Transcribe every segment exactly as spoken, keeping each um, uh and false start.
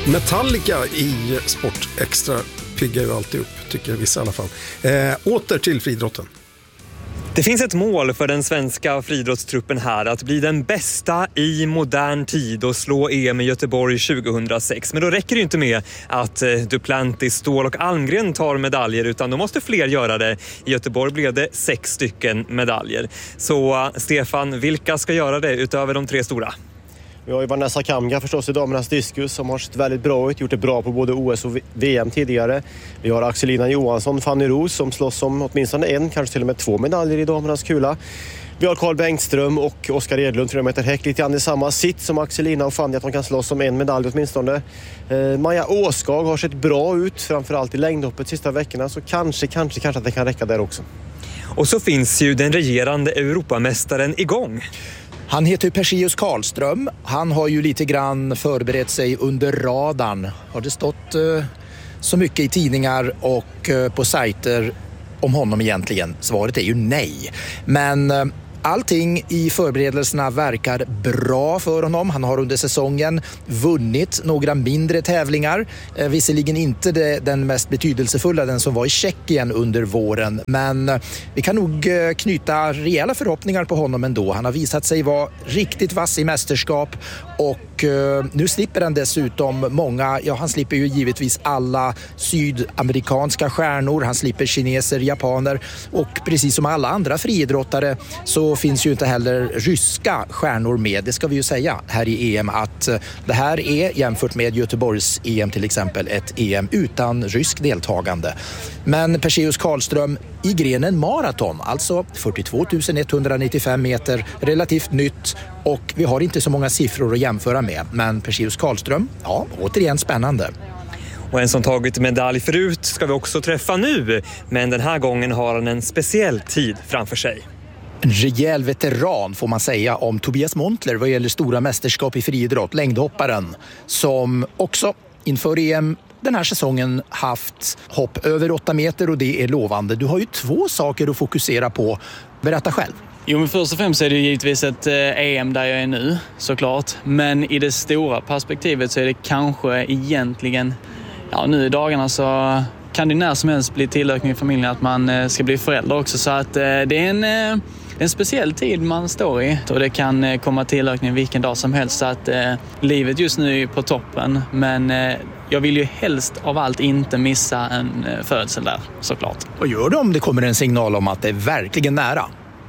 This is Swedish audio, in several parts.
Metallica i Sport Extra piggar ju alltid upp, tycker vissa i alla fall. Eh, åter till friidrotten. Det finns ett mål för den svenska friidrottstruppen här att bli den bästa i modern tid och slå E M i Göteborg tjugohundrasex. Men då räcker det ju inte med att Duplantis, Ståhl och Almgren tar medaljer, utan då måste fler göra det. I Göteborg blev det sex stycken medaljer. Så Stefan, vilka ska göra det utöver de tre stora? Vi har ju Vanessa Kamga förstås i damernas diskus som har sett väldigt bra ut, gjort det bra på både O S och V M tidigare. Vi har Axelina Johansson, Fanny Ros som slåss om åtminstone en, kanske till och med två medaljer i damernas kula. Vi har Carl Bengtström och Oskar Edlund, tre meter häck, lite grann i samma sitt som Axelina och Fanny, att de kan slåss om en medalj åtminstone. Eh, Maja Åskag har sett bra ut, framförallt i längdhoppet sista veckorna, så kanske, kanske, kanske att det kan räcka där också. Och så finns ju den regerande Europamästaren igång. Han heter Perseus Karlström. Han har ju lite grann förberett sig under radarn. Har det stått eh, så mycket i tidningar och eh, på sajter om honom egentligen? Svaret är ju nej. Men eh, allting i förberedelserna verkar bra för honom. Han har under säsongen vunnit några mindre tävlingar. Eh, visserligen inte det, den mest betydelsefulla, den som var i Tjeckien under våren. Men eh, vi kan nog eh, knyta rejäla förhoppningar på honom ändå. Han har visat sig vara riktigt vass i mästerskap. Och eh, nu slipper han dessutom många, ja han slipper ju givetvis alla sydamerikanska stjärnor. Han slipper kineser, japaner och precis som alla andra friidrottare så finns ju inte heller ryska stjärnor med. Det ska vi ju säga här i E M att det här är jämfört med Göteborgs E M till exempel ett E M utan rysk deltagande. Men Perseus Karlström i grenen maraton, alltså fyrtiotvå tusen etthundranittiofem meter, relativt nytt och vi har inte så många siffror att jämföra med. Men Perseus Karlström, ja, återigen spännande. Och en som tagit medalj förut ska vi också träffa nu, men den här gången har han en speciell tid framför sig. En rejäl veteran får man säga om Tobias Montler vad gäller stora mästerskap i friidrott, längdhopparen, som också inför E M den här säsongen haft hopp över åtta meter och det är lovande. Du har ju två saker att fokusera på. Berätta själv. Jo, men först och främst är det givetvis ett E M där jag är nu, såklart. Men i det stora perspektivet så är det kanske egentligen, ja nu i dagarna så kan det när som helst bli tillökning i familjen att man ska bli förälder också. Så att det är en, en speciell tid man står i och det kan komma tillökning vilken dag som helst. Så att eh, livet just nu är på toppen, men eh, jag vill ju helst av allt inte missa en eh, födsel där, såklart. Vad gör du om det kommer en signal om att det är verkligen nära?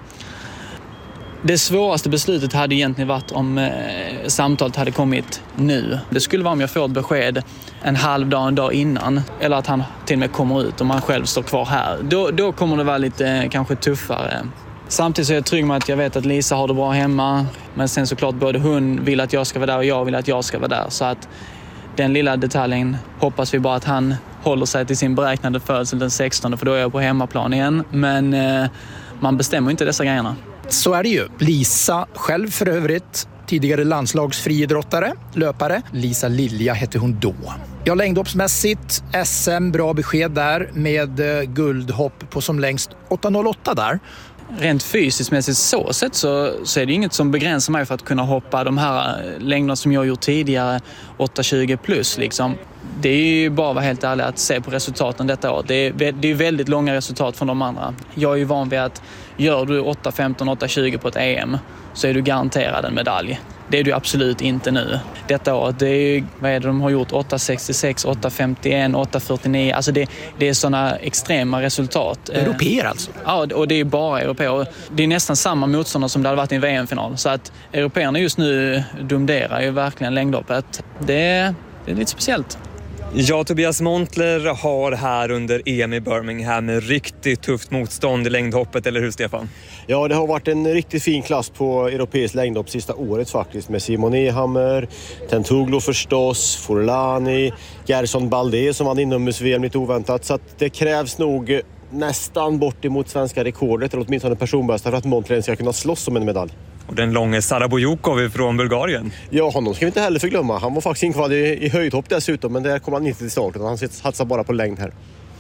Det svåraste beslutet hade egentligen varit om eh, samtalet hade kommit nu. Det skulle vara om jag får ett besked en halv dag, en dag innan. Eller att han till och med kommer ut och man själv står kvar här. Då, då kommer det vara lite eh, kanske tuffare. Samtidigt så är jag trygg med att jag vet att Lisa har det bra hemma. Men sen såklart både hon vill att jag ska vara där och jag vill att jag ska vara där. Så att den lilla detaljen hoppas vi bara att han håller sig till sin beräknade födsel den sextonde. För då är jag på hemmaplan igen. Men eh, man bestämmer inte dessa grejerna. Så är det ju. Lisa själv för övrigt, tidigare landslagsfriidrottare, löpare. Lisa Lilja hette hon då. Ja, längdhoppsmässigt, S M, bra besked där med eh, guldhopp på som längst åtta noll åtta där. Rent fysiskt mässigt så sett så, så är det inget som begränsar mig för att kunna hoppa de här längderna som jag gjort tidigare, åtta tjugo plus liksom. Det är ju bara att vara helt ärlig att se på resultaten detta år. Det är, det är väldigt långa resultat från de andra. Jag är ju van vid att gör du åtta femton, åtta tjugo på ett E M så är du garanterad en medalj. Det är du absolut inte nu. Detta år, det är, vad är det de har gjort? åtta sextiosex, åtta femtioen, åtta fyrtionio. Alltså det, det är sådana extrema resultat. Europeer alltså? Ja, och det är bara europeer. Det är nästan samma motståndare som det hade varit i en V M-final. Så att europeerna just nu domderar ju verkligen längdhoppet. Det, det är lite speciellt. Ja, Tobias Montler har här under E M i Birmingham med riktigt tufft motstånd i längdhoppet, eller hur Stefan? Ja, det har varit en riktigt fin klass på europeisk längdhopp sista året faktiskt med Simon Ehammer, Tentuglo förstås, Forlani, Gerson Balde som vann inomhus-V M lite oväntat. Så att det krävs nog nästan bort emot svenska rekordet eller åtminstone personbästa för att Montler ska kunna slåss om en medalj. Och den långa Sara Bojukov från Bulgarien. Ja, honom ska vi inte heller förglömma. Han var faktiskt inkvad i, i höjdhopp dessutom, men där kom han inte till start. Han satsar bara på längd här.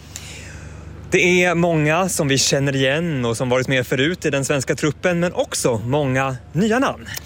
Det är många som vi känner igen och som varit med förut i den svenska truppen, men också många nya namn.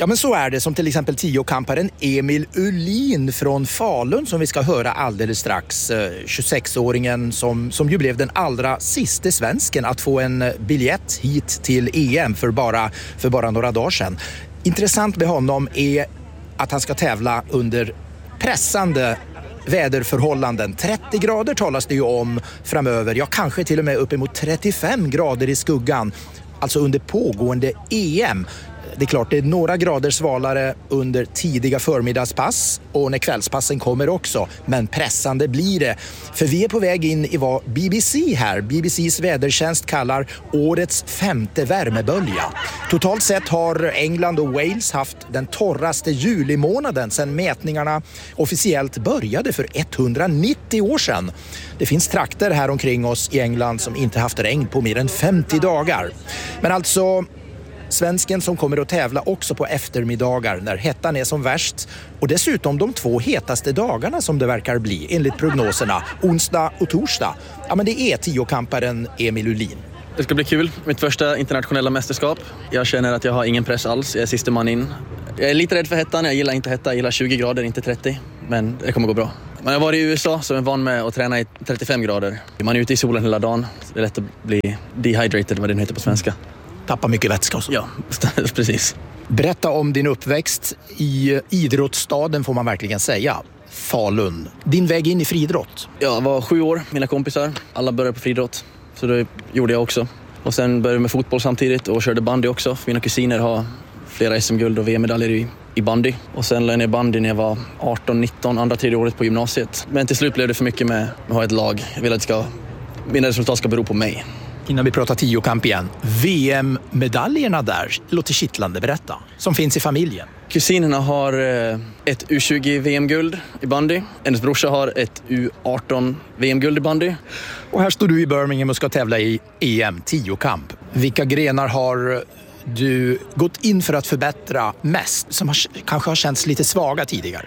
Ja, men så är det, som till exempel tiokamparen Emil Ullin från Falun som vi ska höra alldeles strax. tjugosexåringen som, som ju blev den allra sista svensken att få en biljett hit till E M för bara, för bara några dagar sedan. Intressant med honom är att han ska tävla under pressande väderförhållanden. trettio grader talas det ju om framöver. Ja, kanske till och med uppemot trettiofem grader i skuggan. Alltså under pågående E M. Det är klart, det är några grader svalare under tidiga förmiddagspass och när kvällspassen kommer också. Men pressande blir det. För vi är på väg in i vad B B C här, B B C:s vädertjänst kallar årets femte värmebölja. Totalt sett har England och Wales haft den torraste julimånaden sedan mätningarna officiellt började för etthundranittio år sedan. Det finns trakter här omkring oss i England som inte haft regn på mer än femtio dagar. Men alltså... Svensken som kommer att tävla också på eftermiddagar när hettan är som värst. Och dessutom de två hetaste dagarna som det verkar bli enligt prognoserna, onsdag och torsdag. Ja, men det är tiokamparen Emil Ullin. Det ska bli kul. Mitt första internationella mästerskap. Jag känner att jag har ingen press alls. Jag är sista man in. Jag är lite rädd för hettan. Jag gillar inte hetta. Jag gillar tjugo grader, inte trettio. Men det kommer gå bra. Man har varit i U S A så är van med att träna i trettiofem grader. Man är ute i solen hela dagen. Det är lätt att bli dehydrated, vad det heter på svenska. Tappa mycket vätska och så. Ja, precis. Berätta om din uppväxt i idrottsstaden får man verkligen säga. Falun. Din väg in i friidrott? Jag var sju år, mina kompisar. Alla började på friidrott. Så det gjorde jag också. Och sen började jag med fotboll samtidigt och körde bandy också. Mina kusiner har flera S M-guld och V M-medaljer i, i bandy. Och sen lade jag ner bandy när jag var arton nitton, andra tredje året på gymnasiet. Men till slut blev det för mycket med att ha ett lag. Jag vill att det ska, mina resultat ska bero på mig. Innan vi pratar tiokamp igen. V M-medaljerna där låter kittlande, berätta. Som finns i familjen. Kusinerna har ett U tjugo V M-guld i bandy. Hennes brorsa har ett U arton V M-guld i bandy. Och här står du i Birmingham och ska tävla i E M tiokamp. Vilka grenar har du gått in för att förbättra mest? Som har, kanske har känts lite svaga tidigare.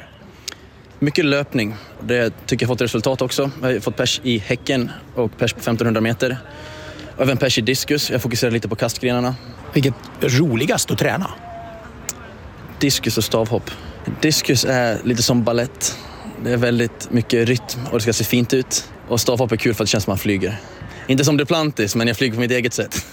Mycket löpning. Det tycker jag fått resultat också. Jag har fått pers i häcken och pers på femtonhundra meter. Även pers i diskus. Jag fokuserar lite på kastgrenarna. Vilket är roligast att träna? Diskus och stavhopp. Diskus är lite som ballett. Det är väldigt mycket rytm och det ska se fint ut. Och stavhopp är kul för att det känns som man flyger. Inte som Duplantis, men jag flyger på mitt eget sätt.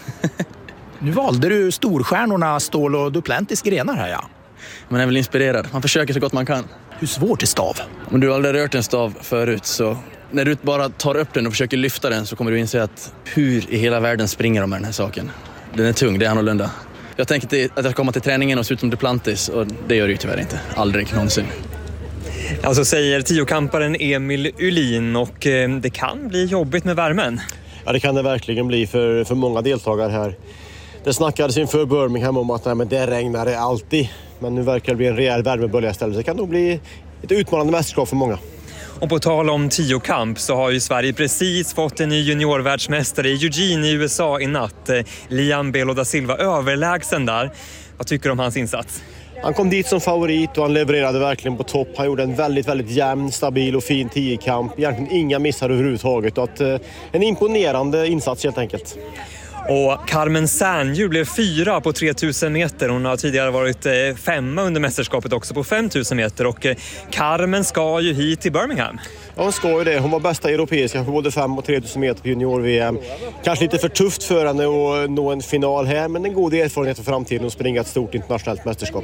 Nu valde du storstjärnorna Ståhl och Duplantis grenar här, ja. Man är väl inspirerad. Man försöker så gott man kan. Hur svårt är stav? Om du aldrig rört en stav förut så... När du bara tar upp den och försöker lyfta den så kommer du inse att hur i hela världen springer de med den här saken. Den är tung, det är annorlunda. Jag tänkte att jag kommer till träningen och se ut som Duplantis och det gör det ju tyvärr inte. Aldrig någonsin. Alltså säger tiokamparen Emil Ullin och eh, det kan bli jobbigt med värmen. Ja, det kan det verkligen bli för, för många deltagare här. Det snackades inför Birmingham om att nej, men det regnar det alltid. Men nu verkar det bli en rejäl värmebölja istället. Så det kan nog bli ett utmanande mästerskap för många. Och på tal om tiokamp så har ju Sverige precis fått en ny juniorvärldsmästare i Eugene i U S A i natt. Liam Belo da Silva överlägsen där. Vad tycker du om hans insats? Han kom dit som favorit och han levererade verkligen på topp. Han gjorde en väldigt, väldigt jämn, stabil och fin tiokamp. Egentligen inga missar överhuvudtaget. Och att, eh, en imponerande insats helt enkelt. Och Carmen Sandju blev fyra på tre tusen meter. Hon har tidigare varit femma under mästerskapet också på fem tusen meter. Och Carmen ska ju hit till Birmingham. Ja, hon ska ju det. Hon var bästa europeiska för både fem och tre tusen meter på junior-V M. Kanske lite för tufft för henne att nå en final här, men en god erfarenhet för framtiden att springa ett stort internationellt mästerskap.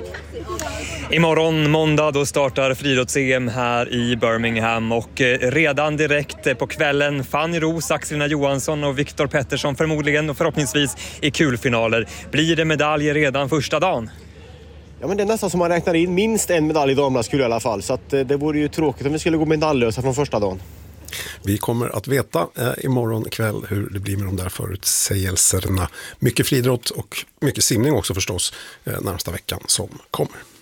Imorgon måndag då startar friidrotts-E M här i Birmingham och redan direkt på kvällen Fanny Roos, Axelina Johansson och Viktor Pettersson förmodligen och förhoppningsvis i kulfinaler. Blir det medaljer redan första dagen? Ja, men det är nästan som man räknar in minst en medalj i damernas kul i alla fall. Så att det vore ju tråkigt om vi skulle gå medaljlösa från första dagen. Vi kommer att veta eh, imorgon kväll hur det blir med de där förutsägelserna. Mycket friidrott och mycket simning också förstås eh, närmsta veckan som kommer.